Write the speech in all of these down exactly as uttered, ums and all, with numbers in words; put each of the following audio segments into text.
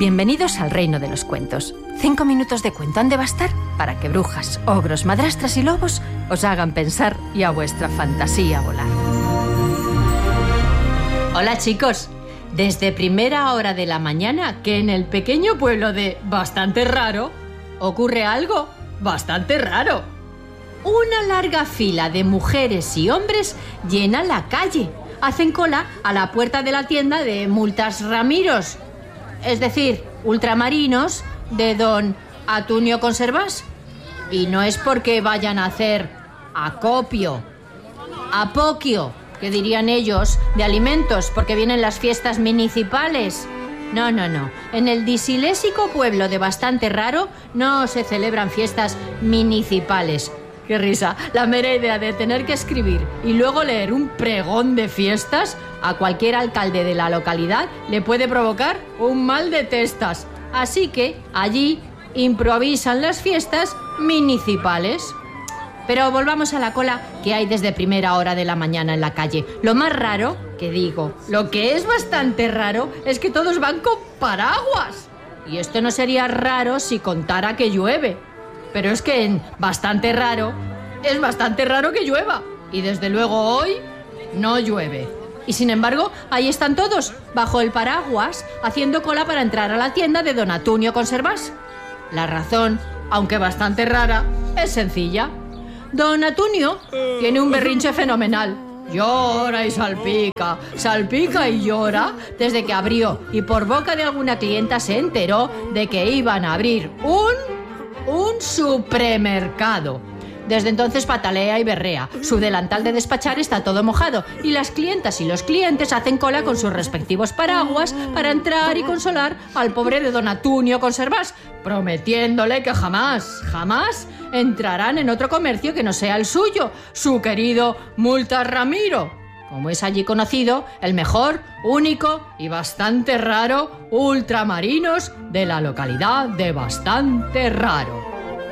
Bienvenidos al reino de los cuentos. Cinco minutos de cuento han de bastar para que brujas, ogros, madrastras y lobos os hagan pensar y a vuestra fantasía volar. Hola chicos, desde primera hora de la mañana que en el pequeño pueblo de Bastante Raro ocurre algo bastante raro. Una larga fila de mujeres y hombres llena la calle. Hacen cola a la puerta de la tienda de Multas Ramiros, es decir, ultramarinos de don Atunio Conservás. Y no es porque vayan a hacer acopio, apoquio, que dirían ellos, de alimentos, porque vienen las fiestas municipales. No, no, no. En el disilésico pueblo de Bastante Raro no se celebran fiestas municipales. ¡Qué risa! La mera idea de tener que escribir y luego leer un pregón de fiestas a cualquier alcalde de la localidad le puede provocar un mal de testas. Así que allí improvisan las fiestas municipales. Pero volvamos a la cola que hay desde primera hora de la mañana en la calle. Lo más raro, que digo, lo que es bastante raro es que todos van con paraguas. Y esto no sería raro si contara que llueve. Pero es que en Bastante Raro es bastante raro que llueva. Y desde luego hoy no llueve. Y sin embargo, ahí están todos, bajo el paraguas, haciendo cola para entrar a la tienda de don Atunio Conservás. La razón, aunque bastante rara, es sencilla. Don Atunio tiene un berrinche fenomenal. Llora y salpica, salpica y llora desde que abrió y por boca de alguna clienta se enteró de que iban a abrir un... un supermercado. Desde entonces patalea y berrea. Su delantal de despachar está todo mojado y las clientas y los clientes hacen cola con sus respectivos paraguas para entrar y consolar al pobre de don Atunio Conservás, prometiéndole que jamás, jamás entrarán en otro comercio que no sea el suyo, su querido Multas Ramiro, como es allí conocido, el mejor, único y bastante raro ultramarinos de la localidad de Bastante Raro.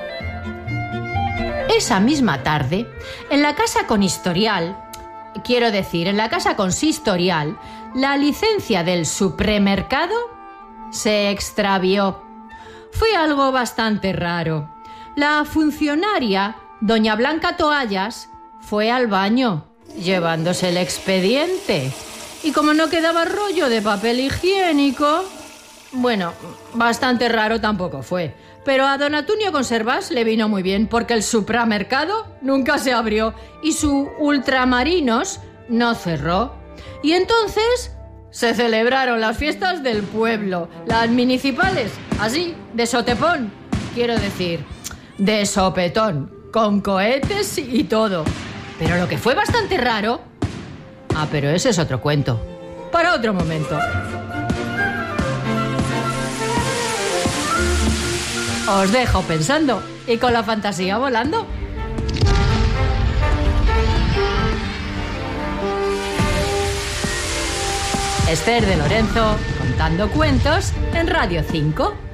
Esa misma tarde, en la casa consistorial, quiero decir, en la casa consistorial, la licencia del supermercado se extravió. Fue algo bastante raro. La funcionaria, doña Blanca Toallas, fue al baño llevándose el expediente. Y como no quedaba rollo de papel higiénico, bueno, bastante raro tampoco fue. Pero a don Atunio Conservás le vino muy bien porque el supramercado nunca se abrió y su ultramarinos no cerró. Y entonces se celebraron las fiestas del pueblo, las municipales, así, de sotepón, quiero decir, de sopetón, con cohetes y todo. Pero lo que fue bastante raro... Ah, pero ese es otro cuento. Para otro momento. Os dejo pensando y con la fantasía volando. Esther de Lorenzo, contando cuentos en Radio cinco.